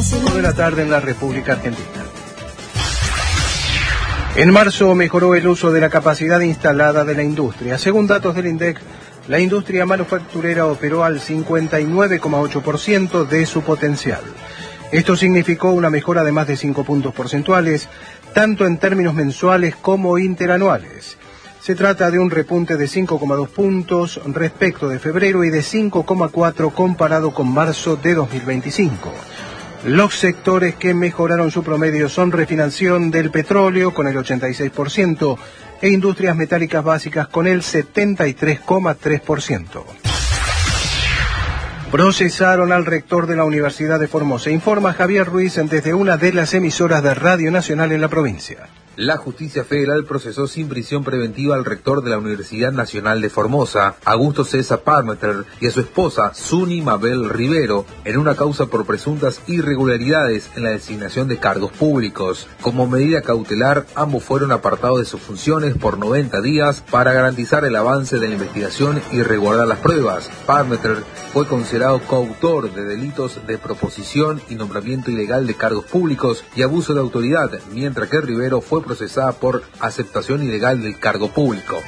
de la tarde en la República Argentina. En marzo mejoró el uso de la capacidad instalada de la industria. Según datos del INDEC, la industria manufacturera operó al 59,8% de su potencial. Esto significó una mejora de más de 5 puntos porcentuales, tanto en términos mensuales como interanuales. Se trata de un repunte de 5,2 puntos respecto de febrero y de 5,4 comparado con marzo de 2025. Los sectores que mejoraron su promedio son refinanciación del petróleo con el 86% e industrias metálicas básicas con el 73,3%. Procesaron al rector de la Universidad de Formosa, informa Javier Ruiz desde una de las emisoras de Radio Nacional en la provincia. La justicia federal procesó sin prisión preventiva al rector de la Universidad Nacional de Formosa, Augusto César Parmeter, y a su esposa, Suni Mabel Rivero, en una causa por presuntas irregularidades en la designación de cargos públicos. Como medida cautelar, ambos fueron apartados de sus funciones por 90 días para garantizar el avance de la investigación y resguardar las pruebas. Parmeter fue considerado coautor de delitos de proposición y nombramiento ilegal de cargos públicos y abuso de autoridad, mientras que Rivero fue procesada por aceptación ilegal del cargo público.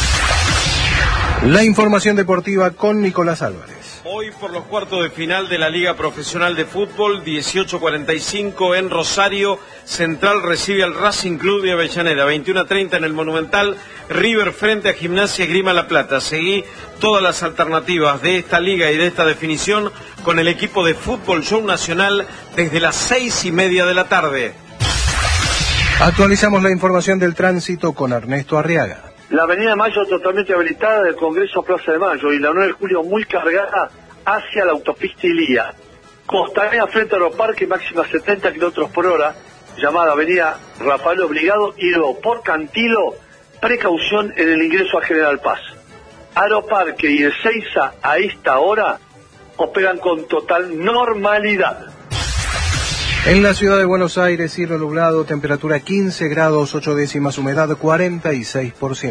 La información deportiva con Nicolás Álvarez. Hoy por los cuartos de final de la Liga Profesional de Fútbol, 18:45 en Rosario, Central recibe al Racing Club de Avellaneda, 21:30 en el Monumental, River frente a Gimnasia Esgrima La Plata. Seguí todas las alternativas de esta liga y de esta definición con el equipo de Fútbol Show Nacional desde las 6:30 de la tarde. Actualizamos la información del tránsito con Ernesto Arriaga. La avenida Mayo totalmente habilitada del Congreso a Plaza de Mayo y la 9 de julio muy cargada hacia la autopista Ilía. Costanera frente a Aeroparque, máxima 70 km por hora, llamada avenida Rafael Obligado, y luego por Cantilo, precaución en el ingreso a General Paz. Aeroparque y Ezeiza a esta hora operan con total normalidad. En la ciudad de Buenos Aires, cielo nublado, temperatura 15 grados 8 décimas, humedad 46%.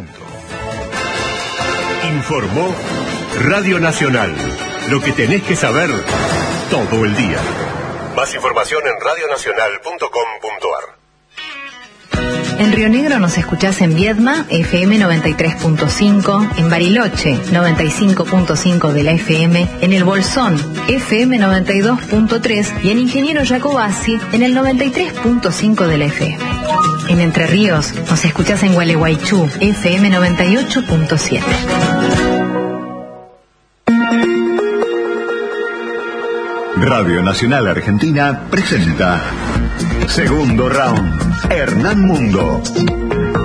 Informó Radio Nacional. Lo que tenés que saber todo el día. Más información en radionacional.com.ar. En Río Negro nos escuchás en Viedma, FM 93.5, en Bariloche, 95.5 de la FM, en El Bolsón, FM 92.3 y en Ingeniero Jacobasi, en el 93.5 de la FM. En Entre Ríos nos escuchás en Gualeguaychú, FM 98.7. Radio Nacional Argentina presenta Segundo Round, Hernán Mungo.